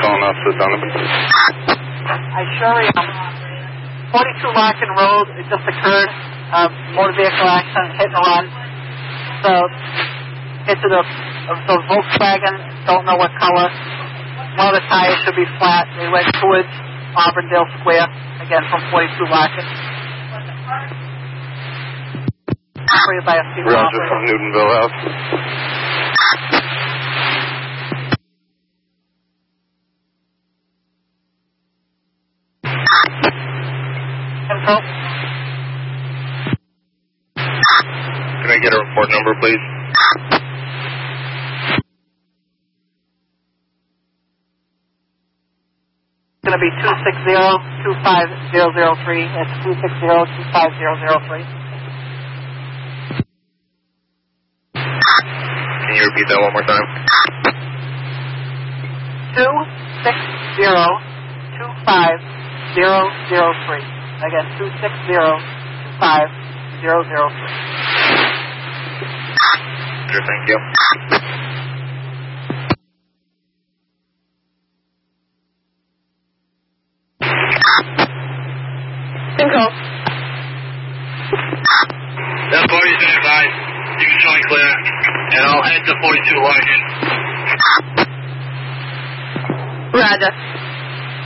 calling Officer Donovan? I sure am. 42 Larkin Road, it just occurred. Motor vehicle accident, hit and run. So, into the Volkswagen, don't know what color. One of the tires should be flat. They went towards Auburndale Square, again from 42 Larkin. Operated by a female Roger operator. from Newtonville House. Info. Can I get a report number, please? It's going to be 260-25003. It's 260-25003. Can you repeat that one more time? 260-25003. Again, 260-25003. Sure, thank you. Info. That party's been advised. You can show me clear. And I'll head to 42 Larkin. Roger.